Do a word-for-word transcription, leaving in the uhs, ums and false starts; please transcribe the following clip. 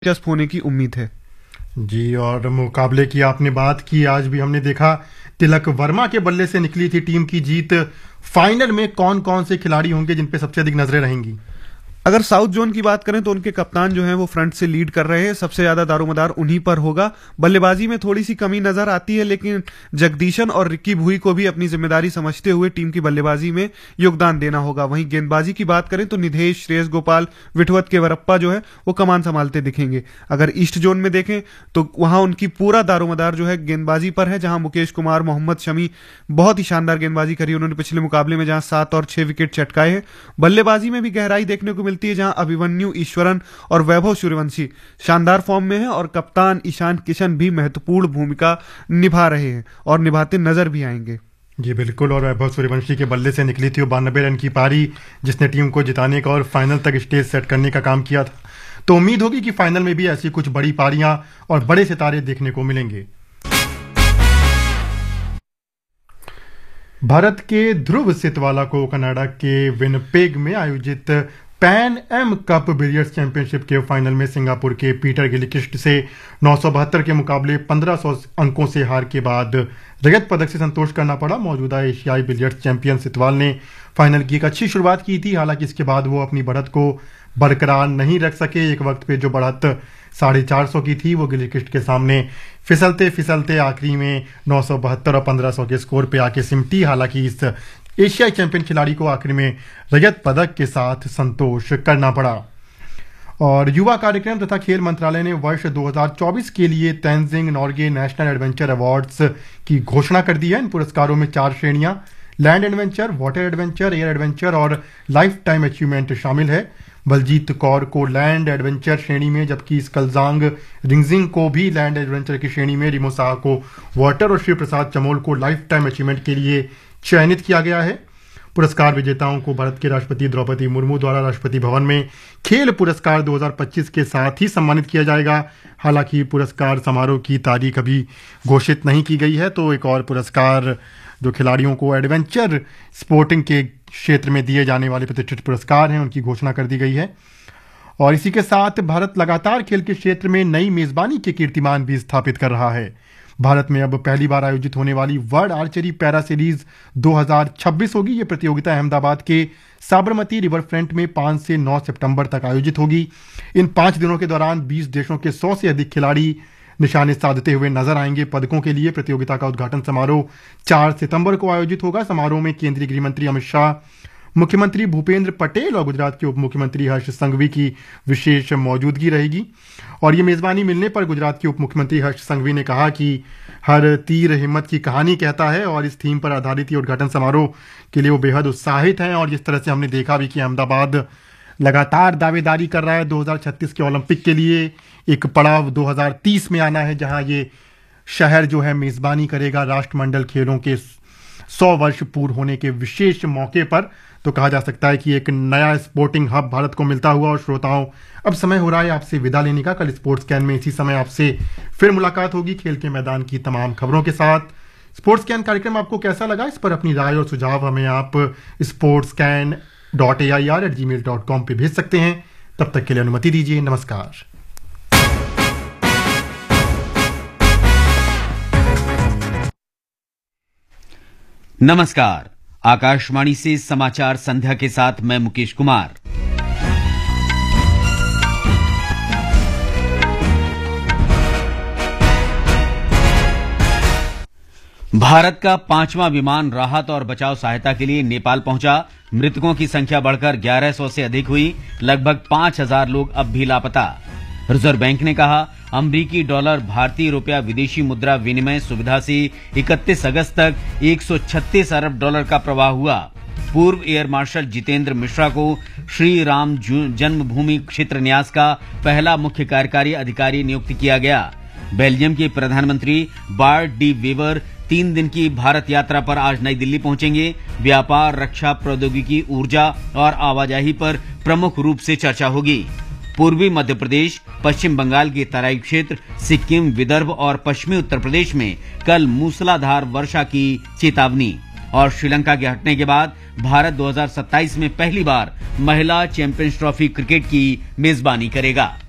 दिलचस्प होने की उम्मीद है। जी, और मुकाबले की आपने बात की, आज भी हमने देखा तिलक वर्मा के बल्ले से निकली थी टीम की जीत। फाइनल में कौन कौन से खिलाड़ी होंगे जिन पे सबसे अधिक नजरें रहेंगी? अगर साउथ जोन की बात करें तो उनके कप्तान जो हैं वो फ्रंट से लीड कर रहे हैं, सबसे ज्यादा दारोमदार उन्हीं पर होगा। बल्लेबाजी में थोड़ी सी कमी नजर आती है, लेकिन जगदीशन और रिक्की भुई को भी अपनी जिम्मेदारी समझते हुए टीम की बल्लेबाजी में योगदान देना होगा। वहीं गेंदबाजी की बात करें तो निधेश, श्रेयस गोपाल, विठवत के वरप्पा जो है वो कमान संभालते दिखेंगे। अगर ईस्ट जोन में देखें तो वहां उनकी पूरा दारोमदार जो है गेंदबाजी पर है, जहां मुकेश कुमार, मोहम्मद शमी बहुत ही शानदार गेंदबाजी करी उन्होंने पिछले मुकाबले में, जहां सात और छह विकेट चटकाए हैं। बल्लेबाजी में भी गहराई देखने को मिलती है, जहां अभिमन्यु ईश्वरन और वैभव सूर्यवंशी शानदार फॉर्म में है और कप्तान ईशान किशन भी महत्वपूर्ण भूमिका निभा रहे हैं और निभाते नजर भी आएंगे। जी बिल्कुल, और वैभव सूर्यवंशी के बल्ले से निकली थी वो बानबे रन की पारी, जिसने टीम को जिताने का और फाइनल तक स्टेज सेट करने का काम किया था। तो उम्मीद होगी कि फाइनल में भी ऐसी कुछ बड़ी पारियां और बड़े सितारे देखने को मिलेंगे। भारत के ध्रुव सितवाला को कनाडा के विनपेग में आयोजित Pan Am cup billiards championship के फाइनल में सिंगापुर के पीटर गिलक्रिस्ट से नौ सौ बहत्तर के मुकाबले पंद्रह सौ अंकों से हार के बाद रजत पदक से संतोष करना पड़ा। मौजूदा एशियाई बिलियर्ड्स चैंपियन सितवाल ने फाइनल की एक अच्छी शुरुआत की थी, हालांकि इसके बाद वो अपनी बढ़त को बरकरार नहीं रख सके। एक वक्त पे जो बढ़त साढ़े चार सौ की थी वो गिलक्रिस्ट के सामने फिसलते फिसलते आखिरी में नौ सौ बहत्तर और पंद्रह सौ के स्कोर पे आके सिमटी। हालांकि इस एशियाई चैंपियन खिलाड़ी को आखिर में रजत पदक के साथ संतोष करना पड़ा। और युवा कार्यक्रम तथा खेल मंत्रालय ने वर्ष दो हज़ार चौबीस के लिए Tenzing Norgay national adventure awards की घोषणा कर दी है। इन पुरस्कारों में चार श्रेणियां land adventure, water adventure, air adventure और लाइफ टाइम अचीवमेंट शामिल है। बलजीत कौर को लैंड एडवेंचर श्रेणी में, जबकि स्कलजांग रिंगजिंग को भी लैंड एडवेंचर की श्रेणी में, रिमो शाह को वाटर और शिव प्रसाद चमोल को लाइफ टाइम अचीवमेंट के लिए चयनित किया गया है। पुरस्कार विजेताओं को भारत के राष्ट्रपति द्रौपदी मुर्मू द्वारा राष्ट्रपति भवन में खेल पुरस्कार दो हज़ार पच्चीस के साथ ही सम्मानित किया जाएगा। हालांकि पुरस्कार समारोह की तारीख अभी घोषित नहीं की गई है। तो एक और पुरस्कार जो खिलाड़ियों को एडवेंचर स्पोर्टिंग के क्षेत्र में दिए जाने वाले प्रतिष्ठित पुरस्कार हैं, उनकी घोषणा कर दी गई है। और इसी के साथ भारत लगातार खेल के क्षेत्र में नई मेजबानी के कीर्तिमान भी स्थापित कर रहा है। भारत में अब पहली बार आयोजित होने वाली वर्ल्ड आर्चरी पैरा सीरीज दो हज़ार छब्बीस होगी। ये प्रतियोगिता अहमदाबाद के साबरमती रिवर फ्रंट में पाँच से नौ सितंबर तक आयोजित होगी। इन पाँच दिनों के दौरान बीस देशों के सौ से अधिक खिलाड़ी निशाने साधते हुए नजर आएंगे। पदकों के लिए प्रतियोगिता का उद्घाटन समारोह चार सितंबर को आयोजित होगा। समारोह में केंद्रीय गृह मंत्री अमित शाह, मुख्यमंत्री भूपेंद्र पटेल और गुजरात के उप मुख्यमंत्री हर्ष संघवी की विशेष मौजूदगी रहेगी। और ये मेजबानी मिलने पर गुजरात के उप मुख्यमंत्री हर्ष संघवी ने कहा कि हर तीर हिम्मत की कहानी कहता है, और इस थीम पर आधारित ये उद्घाटन समारोह के लिए वो बेहद उत्साहित हैं। और जिस तरह से हमने देखा भी कि अहमदाबाद लगातार दावेदारी कर रहा है दो हज़ार छत्तीस के ओलंपिक के लिए, एक पड़ाव दो हज़ार तीस में आना है जहां ये शहर जो है मेजबानी करेगा राष्ट्रमंडल खेलों के सौ वर्ष पूर्ण होने के विशेष मौके पर। तो कहा जा सकता है कि एक नया स्पोर्टिंग हब भारत को मिलता हुआ। और श्रोताओं, अब समय हो रहा है आपसे विदा लेने का। कल स्पोर्ट्स कैन में इसी समय आपसे फिर मुलाकात होगी खेल के मैदान की तमाम खबरों के साथ। स्पोर्ट्स कैन कार्यक्रम आपको कैसा लगा, इस पर अपनी राय और सुझाव हमें आप sports can dot A I R eight ji mail dot com पर भेज सकते हैं। तब तक के लिए अनुमति दीजिए, नमस्कार। नमस्कार, आकाशवाणी से समाचार संध्या के साथ मैं मुकेश कुमार। भारत का पांचवां विमान राहत और बचाव सहायता के लिए नेपाल पहुंचा। मृतकों की संख्या बढ़कर ग्यारह सौ से अधिक हुई। लगभग पांच हज़ार लोग अब भी लापता। रिजर्व बैंक ने कहा, अमरीकी डॉलर भारतीय रुपया विदेशी मुद्रा विनिमय सुविधा से इकतीस अगस्त तक एक सौ छत्तीस अरब डॉलर का प्रवाह हुआ। पूर्व एयर मार्शल जितेंद्र मिश्रा को श्री राम जन्मभूमि क्षेत्र न्यास का पहला मुख्य कार्यकारी अधिकारी नियुक्त किया गया। बेल्जियम के प्रधानमंत्री बार्ट डी वेवर तीन दिन की भारत यात्रा पर आज नई दिल्ली पहुंचेंगे। व्यापार, रक्षा, प्रौद्योगिकी, ऊर्जा और आवाजाही पर प्रमुख रूप से चर्चा होगी। पूर्वी मध्य प्रदेश, पश्चिम बंगाल के तराई क्षेत्र, सिक्किम, विदर्भ और पश्चिमी उत्तर प्रदेश में कल मूसलाधार वर्षा की चेतावनी। और श्रीलंका के हटने के बाद भारत दो हज़ार सत्ताईस में पहली बार महिला चैंपियंस ट्रॉफी क्रिकेट की मेजबानी करेगा।